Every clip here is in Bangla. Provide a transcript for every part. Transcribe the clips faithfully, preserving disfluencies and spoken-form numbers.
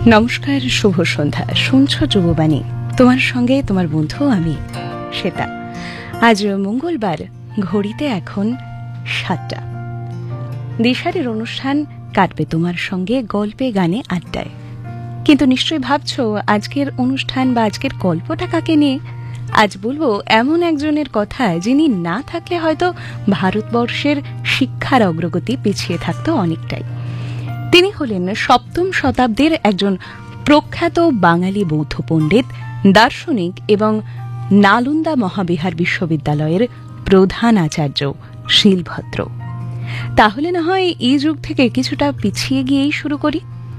নমস্কার, শুভ সন্ধ্যা। শুনছ যুববাণী, তোমার সঙ্গে তোমার বন্ধু আমি শ্বেতা। আজ মঙ্গলবার, ঘড়িতে এখন সাতটা। দিশারের অনুষ্ঠান কাটবে তোমার সঙ্গে গল্পে গানে আড্ডায়। কিন্তু নিশ্চয়ই ভাবছ আজকের অনুষ্ঠান বা আজকের গল্পটা কাকে নিয়ে। আজ বলবো এমন একজনের কথা যিনি না থাকলে হয়তো ভারতবর্ষের শিক্ষার অগ্রগতি পিছিয়ে থাকতো অনেকটাই। তিনি হলেন সপ্তম শতাব্দীর একজন প্রখ্যাত বাঙালি বৌদ্ধ পণ্ডিত, দার্শনিক এবং নালন্দা মহাবিহার বিশ্ববিদ্যালয়ের প্রধান আচার্য শিলভদ্র। তাহলে না হয় এই যুগ থেকে কিছুটা পিছিয়ে গিয়েই শুরু করি।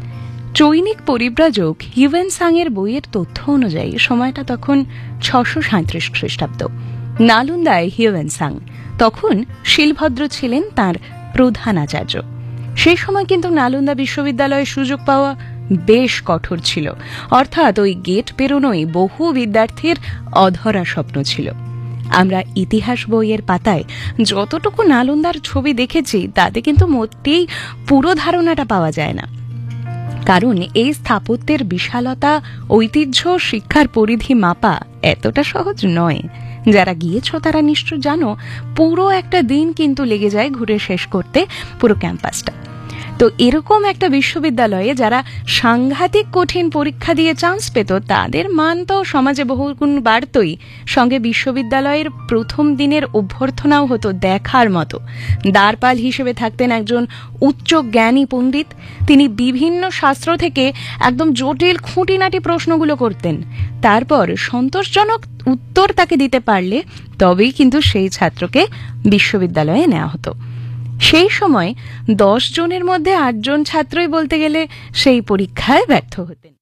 চৈনিক পরিব্রাজক হিউয়েনসাং এর বইয়ের তথ্য অনুযায়ী সময়টা তখন ছশো সাঁত্রিশ খ্রিস্টাব্দ। নালন্দায় হিউয়েনসাং, তখন শিলভদ্র ছিলেন তার প্রধান আচার্য। সেই সময় কিন্তু নালন্দা বিশ্ববিদ্যালয়ে সুযোগ পাওয়া বেশ কঠোর ছিল, অর্থাৎ ওই গেট পেরোনোই বহু বিদ্যার্থীর অধরা স্বপ্ন ছিল। আমরা ইতিহাস বইয়ের পাতায় যতটুকু নালন্দার ছবি দেখেছি তাতে কিন্তু মোটেই পুরো ধারণাটা পাওয়া যায় না। কারণ এই স্থাপত্যের বিশালতা, ঐতিহ্য, শিক্ষার পরিধি মাপা এতটা সহজ নয়। যারা গিয়েছ তারা নিশ্চয় জানো, পুরো একটা দিন কিন্তু লেগে যায় ঘুরে শেষ করতে পুরো ক্যাম্পাসটা। তো এরকম একটা বিশ্ববিদ্যালয়ে যারা সাংঘাতিক কঠিন পরীক্ষা দিয়ে চান্স পেত, তাদের মান তো সমাজে বহুগুণ বাড়তই, সঙ্গে বিশ্ববিদ্যালয়ের প্রথম দিনের অভ্যর্থনাও হতো দেখার মতো। দ্বারপাল হিসেবে থাকতেন একজন উচ্চ জ্ঞানী পণ্ডিত। তিনি বিভিন্ন শাস্ত্র থেকে একদম জটিল খুঁটিনাটি প্রশ্নগুলো করতেন। তারপর সন্তোষজনক উত্তর তাকে দিতে পারলে তবেই কিন্তু সেই ছাত্রকে বিশ্ববিদ্যালয়ে নেওয়া হতো। সেই সময় দশ জনের মধ্যে আটজন ছাত্রই বলতে গেলে সেই পরীক্ষায় ব্যর্থ হতেন।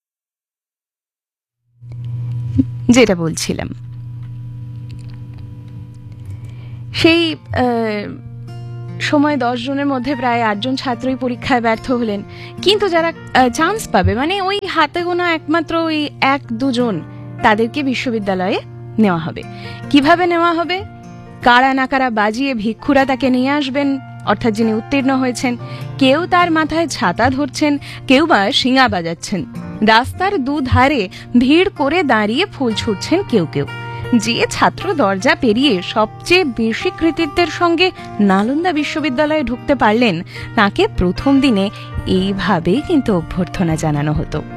যেটা বলছিলাম, সেই সময় দশ জনের মধ্যে প্রায় আটজন ছাত্রই পরীক্ষায় ব্যর্থ হলেন। কিন্তু যারা চান্স পাবে, মানে ওই হাতে গোনা একমাত্র ওই এক দুজন, তাদেরকে বিশ্ববিদ্যালয়ে নেওয়া হবে। কিভাবে নেওয়া হবে? কারা না কারা বাজিয়ে ভিক্ষুরা তাকে নিয়ে আসবেন, অর্থাৎ যিনি উত্তীর্ণ হয়েছেন। কেউ তার মাথায় ছাতা ধরছেন, কেউ বা শিঙা বাজাচ্ছেন। রাস্তার দুধারে ভিড় করে দাঁড়িয়ে ফুল ছুটছেন কেউ কেউ। যে ছাত্র দরজা পেরিয়ে সবচেয়ে বেশি কৃতিত্বের সঙ্গে নালন্দা বিশ্ববিদ্যালয়ে ঢুকতে পারলেন, তাকে প্রথম দিনে এইভাবেই কিন্তু অভ্যর্থনা জানানো হতো।